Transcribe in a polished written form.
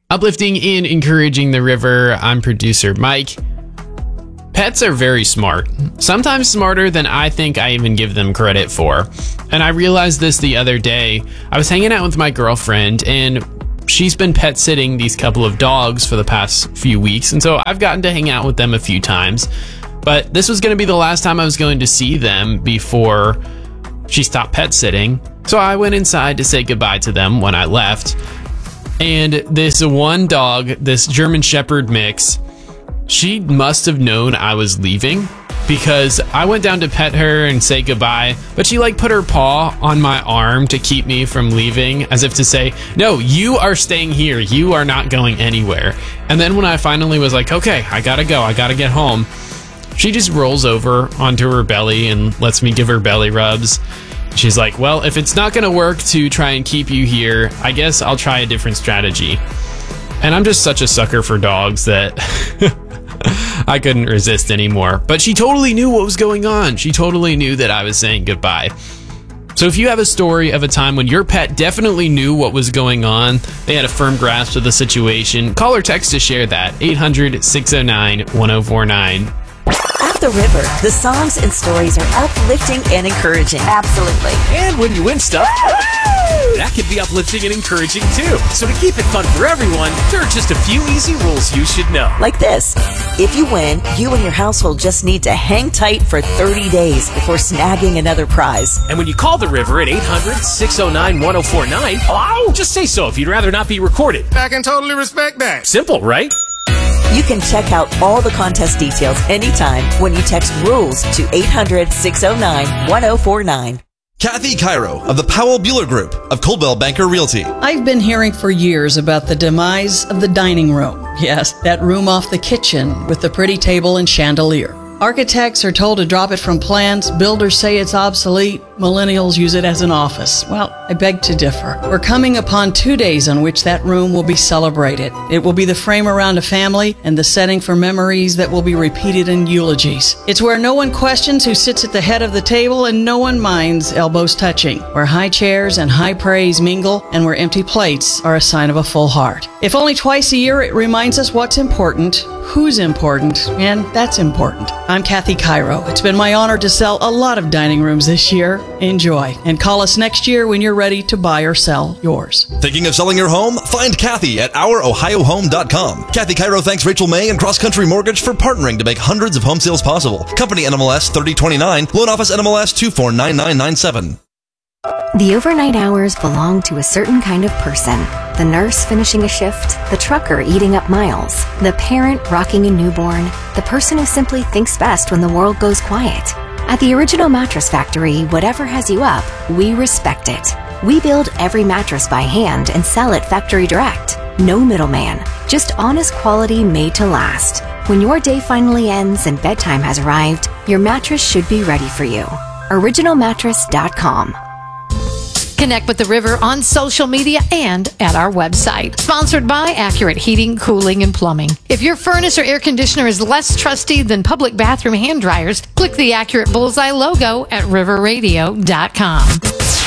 Uplifting and encouraging the river, I'm producer Mike. Pets are very smart, sometimes smarter than I think I even give them credit for. And I realized this the other day. I was hanging out with my girlfriend, and she's been pet sitting these couple of dogs for the past few weeks, and so I've gotten to hang out with them a few times. But this was going to be the last time I was going to see them before she stopped pet sitting. So I went inside to say goodbye to them when I left. And this one dog, this German Shepherd mix, she must have known I was leaving because I went down to pet her and say goodbye, but she put her paw on my arm to keep me from leaving, as if to say, no, you are staying here. You are not going anywhere. And then when I finally was like, okay, I gotta go. I gotta get home. She just rolls over onto her belly and lets me give her belly rubs. She's like, well, if it's not going to work to try and keep you here, I guess I'll try a different strategy. And I'm just such a sucker for dogs that I couldn't resist anymore. But she totally knew what was going on. She totally knew that I was saying goodbye. So if you have a story of a time when your pet definitely knew what was going on, they had a firm grasp of the situation, call or text to share that. 800-609-1049. At the River, the songs and stories are uplifting and encouraging. Absolutely. And when you win stuff, that can be uplifting and encouraging too. So to keep it fun for everyone, there are just a few easy rules you should know. Like this. If you win, you and your household just need to hang tight for 30 days before snagging another prize. And when you call the River at 800-609-1049, hello? Just say so if you'd rather not be recorded. I can totally respect that. Simple, right? You can check out all the contest details anytime when you text RULES to 800-609-1049. Kathy Cairo of the Powell Bueller Group of Coldwell Banker Realty. I've been hearing for years about the demise of the dining room. Yes, that room off the kitchen with the pretty table and chandelier. Architects are told to drop it from plans, builders say it's obsolete, millennials use it as an office. Well, I beg to differ. We're coming upon 2 days on which that room will be celebrated. It will be the frame around a family and the setting for memories that will be repeated in eulogies. It's where no one questions who sits at the head of the table and no one minds elbows touching, where high chairs and high praise mingle and where empty plates are a sign of a full heart. If only twice a year, it reminds us what's important, who's important, and that's important. I'm Kathy Cairo. It's been my honor to sell a lot of dining rooms this year. Enjoy. And call us next year when you're ready to buy or sell yours. Thinking of selling your home? Find Kathy at ourohiohome.com. Kathy Cairo thanks Rachel May and Cross Country Mortgage for partnering to make hundreds of home sales possible. Company NMLS 3029, Loan Office NMLS 249997. The overnight hours belong to a certain kind of person. The nurse finishing a shift, the trucker eating up miles, the parent rocking a newborn, the person who simply thinks best when the world goes quiet. At the Original Mattress Factory, whatever has you up, we respect it. We build every mattress by hand and sell it factory direct. No middleman, just honest quality made to last. When your day finally ends and bedtime has arrived, your mattress should be ready for you. OriginalMattress.com. Connect with the River on social media and at our website. Sponsored by Accurate Heating, Cooling, and Plumbing. If your furnace or air conditioner is less trusty than public bathroom hand dryers, click the Accurate Bullseye logo at riverradio.com.